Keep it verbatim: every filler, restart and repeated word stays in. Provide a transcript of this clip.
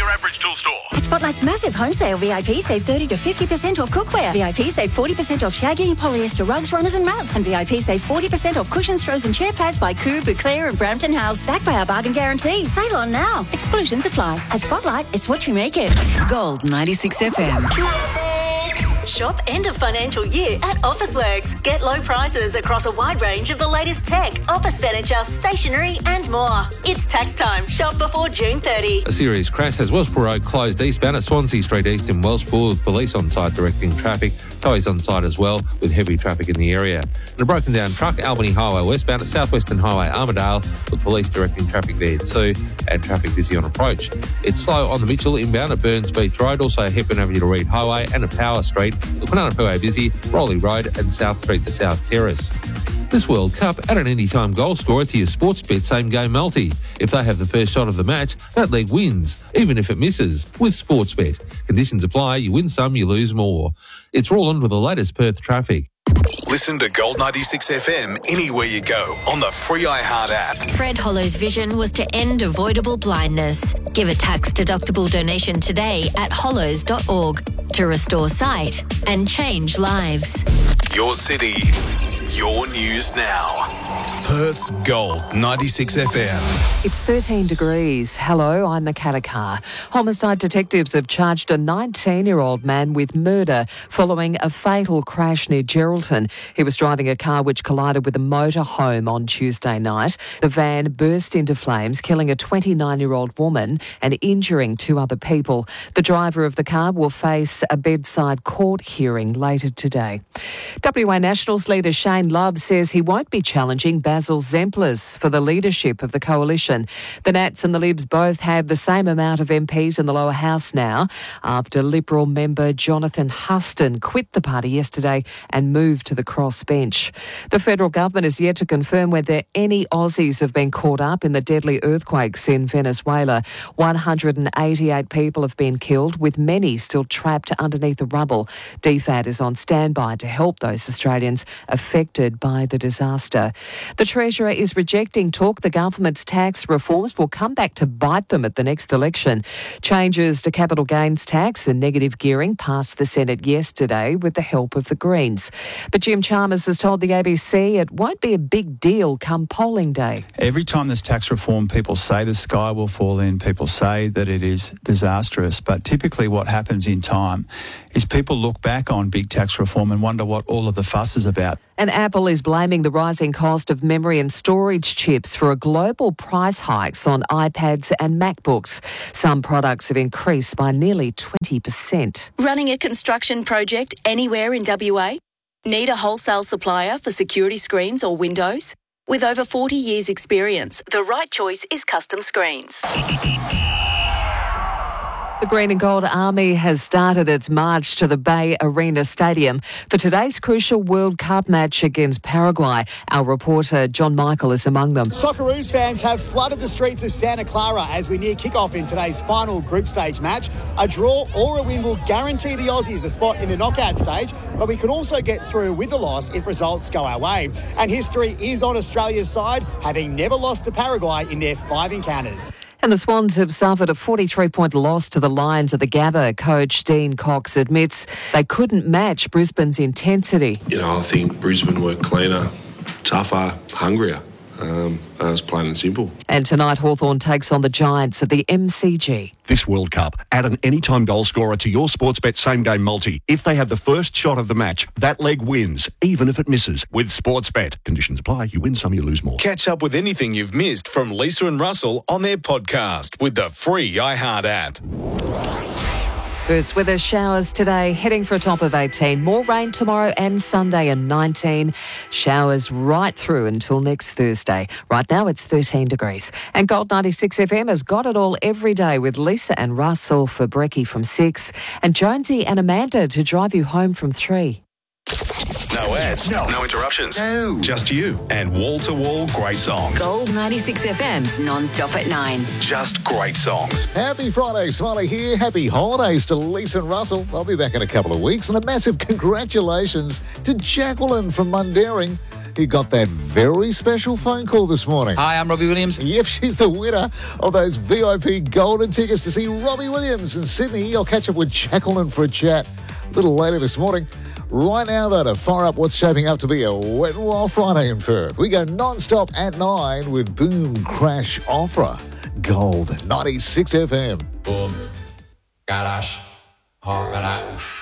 your average tool store. At Spotlight's massive home sale, V I P save thirty to fifty percent off cookware. V I P save forty percent off shaggy, polyester rugs, runners and mats. And V I P save forty percent off cushions, throws and chair pads by Coo, Bouclair and Brampton House. Backed by our bargain guarantee. Sale on now. Exclusions apply. At Spotlight, it's what you make it. Gold ninety-six F M. Shop end of financial year at Officeworks. Get low prices across a wide range of the latest tech, office furniture, stationery and more. It's tax time. Shop before June thirtieth. A serious crash has Wellsborough Road closed eastbound at Swansea Street East in Wellsborough, with police on site directing traffic. Towies on site as well, with heavy traffic in the area. And a broken down truck, Albany Highway westbound at Southwestern Highway Armidale, with police directing traffic there too, and traffic busy on approach. It's slow on the Mitchell inbound at Burns Beach Road, also Hepburn Avenue to Reed Highway and at Power Street, the Quinana busy, Rowley Road and South Street to South Terrace. This World Cup, add an anytime goal scorer to your sports bet same game multi. If they have the first shot of the match, that leg wins, even if it misses, with Sportsbet. Conditions apply, you win some, you lose more. It's Roland with the latest Perth traffic. Listen to Gold ninety-six F M anywhere you go on the free iHeart app. Fred Hollow's vision was to end avoidable blindness. Give a tax-deductible donation today at hollows dot org to restore sight and change lives. Your city, your news now. Perth's Gold ninety-six F M. It's thirteen degrees. Hello, I'm Makata Carr. Homicide detectives have charged a nineteen-year-old man with murder following a fatal crash near Geraldton. He was driving a car which collided with a motorhome on Tuesday night. The van burst into flames, killing a twenty-nine-year-old woman and injuring two other people. The driver of the car will face a bedside court hearing later today. W A Nationals leader Shane Love says he won't be challenging Basil Zemplis for the leadership of the coalition. The Nats and the Libs both have the same amount of M Ps in the lower house now after Liberal member Jonathan Huston quit the party yesterday and moved to the crossbench. The federal government is yet to confirm whether any Aussies have been caught up in the deadly earthquakes in Venezuela. one hundred eighty-eight people have been killed, with many still trapped underneath the rubble. D F A D is on standby to help those Australians affected by the disaster. The Treasurer is rejecting talk the government's tax reforms will come back to bite them at the next election. Changes to capital gains tax and negative gearing passed the Senate yesterday with the help of the Greens. But Jim Chalmers has told the A B C it won't be a big deal come polling day. Every time there's tax reform, people say the sky will fall in, people say that it is disastrous, but typically what happens in time is people look back on big tax reform and wonder what all of the fuss is about. And Apple is blaming the rising cost of memory and storage chips for a global price hikes on iPads and MacBooks. Some products have increased by nearly twenty percent. Running a construction project anywhere in W A? Need a wholesale supplier for security screens or windows? With over forty years experience, the right choice is Custom Screens. The Green and Gold Army has started its march to the Bay Arena Stadium for today's crucial World Cup match against Paraguay. Our reporter John Michael is among them. Socceroos fans have flooded the streets of Santa Clara as we near kick-off in today's final group stage match. A draw or a win will guarantee the Aussies a spot in the knockout stage, but we could also get through with the loss if results go our way. And history is on Australia's side, having never lost to Paraguay in their five encounters. And the Swans have suffered a forty-three point loss to the Lions at the Gabba. Coach Dean Cox admits they couldn't match Brisbane's intensity. You know, I think Brisbane were cleaner, tougher, hungrier. Um, it was plain and simple. And tonight Hawthorn takes on the Giants at the M C G. This World Cup, add an anytime goal scorer to your Sportsbet same game multi. If they have the first shot of the match, that leg wins, even if it misses. With Sportsbet. Conditions apply. You win some, you lose more. Catch up with anything you've missed from Lisa and Russell on their podcast with the free iHeart app. Perth's weather, showers today, heading for a top of eighteen. More rain tomorrow and Sunday and nineteen. Showers right through until next Thursday. Right now it's thirteen degrees. And Gold ninety-six F M has got it all every day with Lisa and Russell for Brekkie from six and Jonesy and Amanda to drive you home from three. No ads, no, no interruptions, no. Just you and wall-to-wall great songs. Gold ninety-six F M's non-stop at nine. Just great songs. Happy Friday, Smiley here. Happy holidays to Lisa and Russell. I'll be back in a couple of weeks. And a massive congratulations to Jacqueline from Mundaring. who got that very special phone call this morning. Hi, I'm Robbie Williams. Yep, she's the winner of those V I P golden tickets to see Robbie Williams in Sydney. I'll catch up with Jacqueline for a chat a little later this morning. Right now, though, to fire up what's shaping up to be a wet and wild Friday in Perth. We go non-stop at nine with Boom Crash Opera. Gold ninety-six F M. Boom. Garage. Hot,